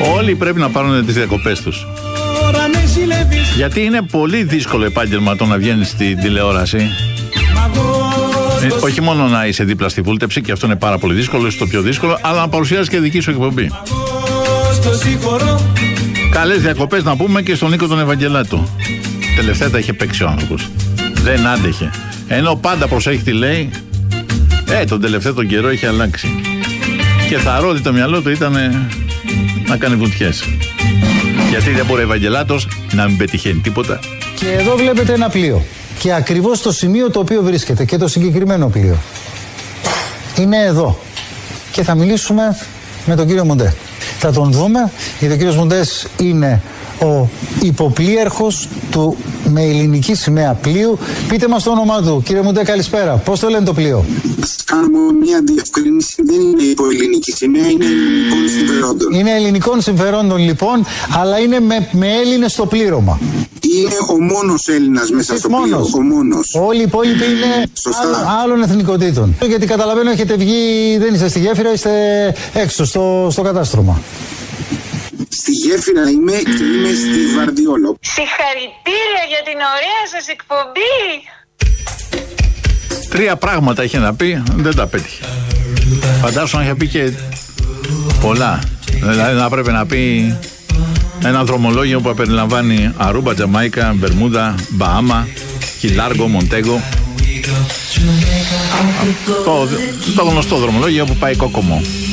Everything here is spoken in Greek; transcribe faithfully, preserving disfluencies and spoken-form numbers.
Όλοι πρέπει να πάρουν τις διακοπές τους. Γιατί είναι πολύ δύσκολο επάγγελμα το να βγαίνεις στην τηλεόραση. Ε, όχι μόνο να είσαι δίπλα στη βούλτεψη, και αυτό είναι πάρα πολύ δύσκολο, είναι το πιο δύσκολο, αλλά να παρουσιάσεις και δική σου εκπομπή. Καλές διακοπές να πούμε και στον Νίκο τον Ευαγγελάτο. Τελευταία τα είχε παίξει ο άνθρωπος. Δεν άντεχε. Ενώ πάντα προσέχει τι λέει, ε, τον τελευταίο τον καιρό είχε αλλάξει. Και θαρώ ότι το μυαλό του ήταν να κάνει βουτιές. Γιατί δεν μπορεί ο Ευαγγελάτος να μην πετυχαίνει τίποτα. Και εδώ βλέπετε ένα πλοίο. Και ακριβώς στο σημείο το οποίο βρίσκεται και το συγκεκριμένο πλοίο είναι εδώ. Και θα μιλήσουμε με τον κύριο Μοντέ. Θα τον δούμε, γιατί ο κύριος Μοντές είναι ο υποπλοίαρχος του με ελληνική σημαία πλοίου. Πείτε μας το όνομά του, κύριε Μοντέ, καλησπέρα. Πώς το λένε το πλοίο? Κάνουμε μια διευκρίνηση, δεν είναι υποελληνική σημαία, είναι ελληνικών συμφερόντων. Είναι ελληνικών συμφερόντων λοιπόν, αλλά είναι με, με Έλληνες στο πλήρωμα. Είναι ο μόνος Έλληνας μέσα στο πλοίο, ο μόνος. Όλοι οι υπόλοιποι είναι άλλων, άλλων εθνικοτήτων. Γιατί καταλαβαίνω έχετε βγει, δεν είστε στη γέφυρα, είστε έξω στο, στο κατάστρωμα. Στη γέφυρα είμαι και είμαι στη Βαρδιόλο. Συγχαρητήρια για την ωραία σας εκπομπή. Τρία πράγματα είχε να πει, δεν τα πέτυχε. Φαντάσου να είχε πει και πολλά. Δηλαδή να πρέπει να πει ένα δρομολόγιο που περιλαμβάνει Αρούμπα, Τζαμάικα, Μπερμούδα, Μπαάμα, Κιλάργο, Μοντέγκο. Το, το γνωστό δρομολόγιο που πάει Κόκομο.